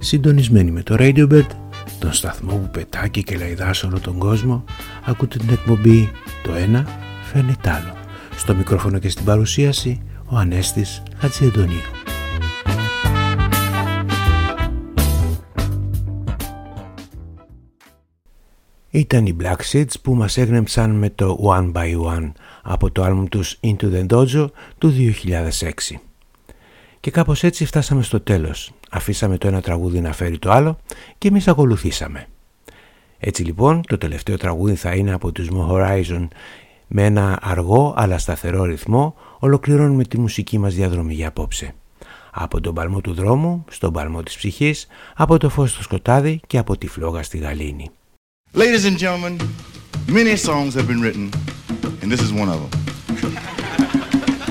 Συντονισμένοι με το Radiobird, τον σταθμό που πετά και κελαϊδά σε όλο τον κόσμο, ακούτε την εκπομπή «Το ένα φέρνει τ' άλλο». Στο μικρόφωνο και στην παρουσίαση, ο Ανέστης Χατζηαντονίου. Ήταν οι Black Seeds που μας έγνεψαν με το One by One από το άλμπουμ τους Into the Dojo του 2006. Και κάπως έτσι φτάσαμε στο τέλος. Αφήσαμε το ένα τραγούδι να φέρει το άλλο και εμείς ακολουθήσαμε. Έτσι λοιπόν το τελευταίο τραγούδι θα είναι από τους Mo Horizon. Με ένα αργό αλλά σταθερό ρυθμό ολοκληρώνουμε τη μουσική μας διαδρομή για απόψε. Από τον παλμό του δρόμου στον παλμό της ψυχής, από το φως στο σκοτάδι και από τη φλόγα στη γαλήνη. Ladies and gentlemen, many songs have been written and this is one of them.